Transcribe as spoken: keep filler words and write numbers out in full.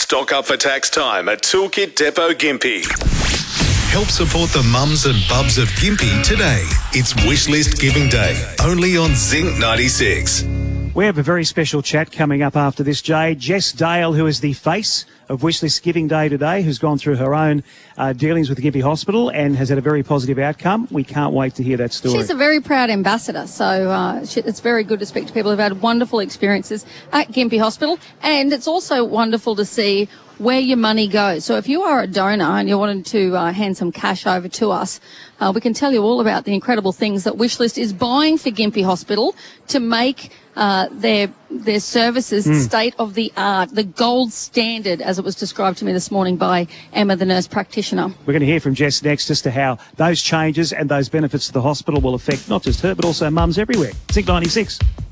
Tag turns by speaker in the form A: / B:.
A: Stock up for tax time at Toolkit Depot Gympie.
B: Help support the mums and bubs of Gympie today. It's Wishlist Giving Day, only on Zinc ninety-six.
C: We have a very special chat coming up after this, Jay. Jess Dale, who is the face of Wishlist Giving Day today, who's gone through her own uh, dealings with the Gympie Hospital and has had a very positive outcome. We can't wait to hear that story.
D: She's a very proud ambassador, so uh, she, it's very good to speak to people who've had wonderful experiences at Gympie Hospital, and it's also wonderful to see where your money goes. So if you are a donor and you're wanting to uh, hand some cash over to us, uh, we can tell you all about the incredible things that Wishlist is buying for Gympie Hospital to make uh, their their services mm. state of the art, the gold standard, as it was described to me this morning by Emma, the nurse practitioner.
C: We're going to hear from Jess next as to how those changes and those benefits to the hospital will affect not just her, but also mums everywhere. Zinc ninety-six.